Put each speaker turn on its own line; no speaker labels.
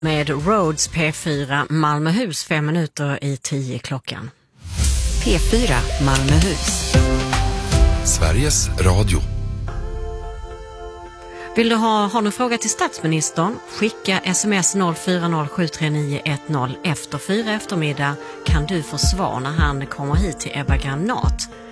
Med Rhodes P4 Malmöhus 5 minuter i 10 klockan.
P4 Malmöhus.
Sveriges Radio.
Vill du ha någon fråga till statsministern? Skicka sms 04073910 efter 4 eftermiddag kan du få svar när han kommer hit till Ebba Granat.